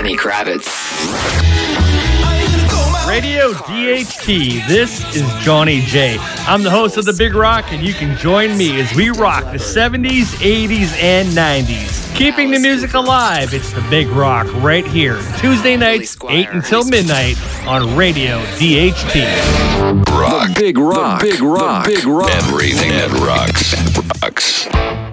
Lenny Kravitz. Radio DHT, this is Johnny J. I'm the host of The Big Rock, and you can join me as we rock the 70s, 80s, and 90s. Keeping the music alive, it's The Big Rock right here, Tuesday nights, 8 until midnight on Radio DHT. Rock. The Big Rock. The Big Rock. The Big Rock. Everything that rocks.